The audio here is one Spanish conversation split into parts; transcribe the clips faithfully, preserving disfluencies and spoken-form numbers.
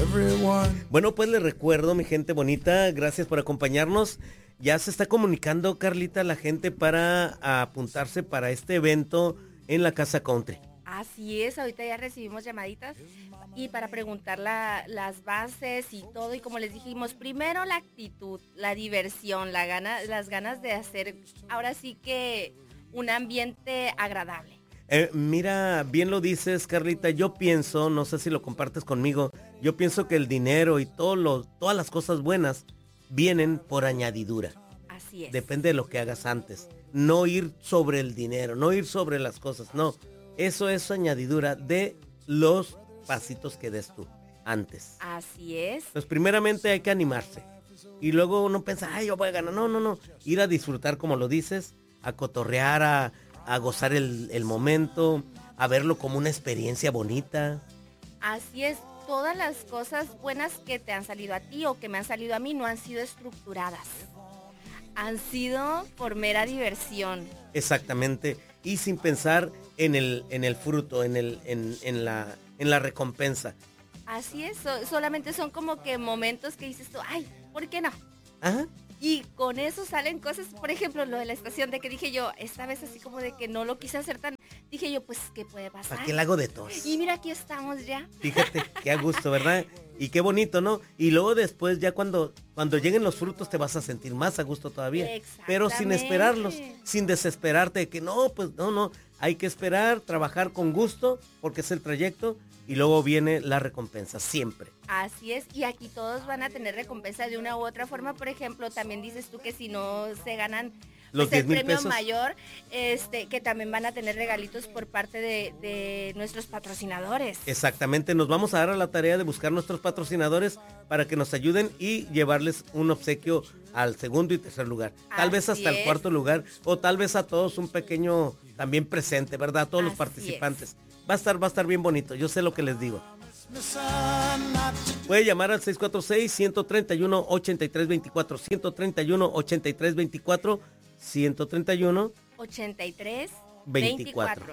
everyone. Bueno, pues les recuerdo, mi gente bonita, gracias por acompañarnos. Ya se está comunicando, Carlita, la gente para apuntarse para este evento en la Casa Country. Así es, ahorita ya recibimos llamaditas y para preguntar la, las bases y todo, y como les dijimos, primero la actitud, la diversión, la gana, las ganas de hacer, ahora sí que un ambiente agradable. Eh, mira, bien lo dices, Carlita, yo pienso, no sé si lo compartes conmigo, yo pienso que el dinero y todo lo, todas las cosas buenas vienen por añadidura. Así es. Depende de lo que hagas antes, no ir sobre el dinero, no ir sobre las cosas, no. Eso es añadidura de los pasitos que des tú antes. Así es. Pues primeramente hay que animarse. Y luego uno piensa, ay, yo voy a ganar. No, no, no. Ir a disfrutar, como lo dices, a cotorrear, a, a gozar el, el momento, a verlo como una experiencia bonita. Así es. Todas las cosas buenas que te han salido a ti o que me han salido a mí no han sido estructuradas. Han sido por mera diversión. Exactamente. Y sin pensar en el, en el fruto, en, el, en, en, la, en la recompensa. Así es, so, solamente son como que momentos que dices tú, ay, ¿por qué no? Ajá. Y con eso salen cosas, por ejemplo, lo de la estación, de que dije yo, esta vez así como de que no lo quise hacer tan, dije yo, pues, ¿qué puede pasar? ¿Para qué la hago de tos? Y mira, aquí estamos ya. Fíjate, qué a gusto, ¿verdad? Y qué bonito, ¿no? Y luego después ya cuando, cuando lleguen los frutos te vas a sentir más a gusto todavía. Pero sin esperarlos, sin desesperarte de que no, pues no, no. Hay que esperar, trabajar con gusto, porque es el trayecto, y luego viene la recompensa, siempre. Así es, y aquí todos van a tener recompensa de una u otra forma. Por ejemplo, también dices tú que si no se ganan los pues, diez mil el premio pesos mayor, este, que también van a tener regalitos por parte de, de nuestros patrocinadores. Exactamente, nos vamos a dar a la tarea de buscar nuestros patrocinadores para que nos ayuden y llevarles un obsequio al segundo y tercer lugar. Tal Así vez hasta es. el cuarto lugar, o tal vez a todos un pequeño también presente, ¿verdad? A todos los Así participantes. Va a estar, va a estar bien bonito, yo sé lo que les digo. Puede llamar al seis cuatro seis, uno tres uno, ocho tres dos cuatro, uno tres uno, ocho tres dos cuatro, uno tres uno, ochenta y tres, veinticuatro. veinticuatro.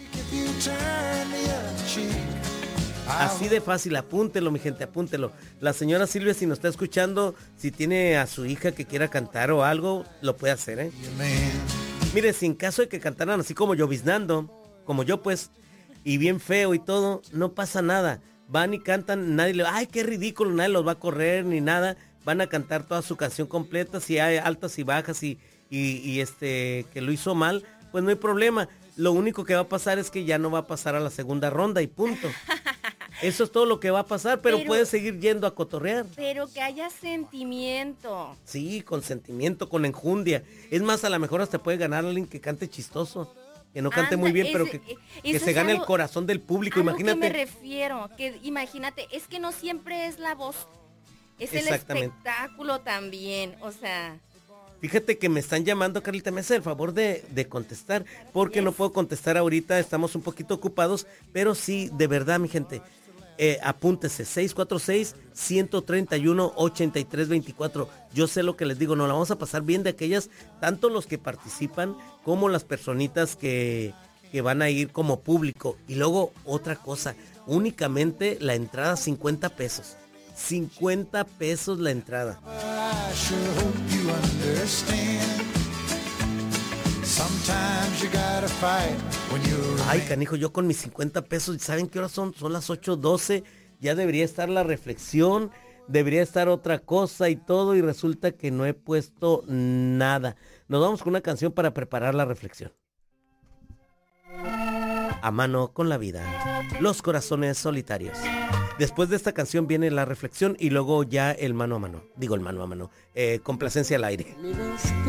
Así de fácil, apúntelo, mi gente, apúntelo. La señora Silvia, si nos está escuchando, si tiene a su hija que quiera cantar o algo, lo puede hacer, ¿eh? Mire, si en caso de que cantaran así como lloviznando, como yo pues, y bien feo y todo, no pasa nada. Van y cantan, nadie le, ay, qué ridículo, nadie los va a correr ni nada. Van a cantar toda su canción completa, si hay altas y bajas y, y, y este, que lo hizo mal, pues no hay problema. Lo único que va a pasar es que ya no va a pasar a la segunda ronda y punto. Eso es todo lo que va a pasar, pero, pero puedes seguir yendo a cotorrear. Pero que haya sentimiento. Sí, con sentimiento, con enjundia. Es más, a lo mejor hasta puede ganar a alguien que cante chistoso. Que no cante Anda, muy bien, ese, pero que, que se gane algo, el corazón del público, a imagínate. Lo que me refiero, que imagínate, es que no siempre es la voz, es el espectáculo también, o sea. Fíjate que me están llamando, Carlita, me hace el favor de, de contestar, porque yes. no puedo contestar ahorita, estamos un poquito ocupados, pero sí, de verdad, mi gente, eh, apúntese, seis cuatro seis, uno tres uno, ocho tres dos cuatro. Yo sé lo que les digo, nos la vamos a pasar bien de aquellas, tanto los que participan como las personitas que, que van a ir como público. Y luego otra cosa, únicamente la entrada cincuenta pesos. cincuenta pesos la entrada. Ay, canijo, yo con mis cincuenta pesos, ¿saben qué horas son? Son las ocho doce, ya debería estar la reflexión, debería estar otra cosa y todo, y resulta que no he puesto nada. Nos vamos con una canción para preparar la reflexión. A mano con la vida, los corazones solitarios. Después de esta canción viene la reflexión y luego ya el mano a mano. Digo el mano a mano. Eh, complacencia al aire.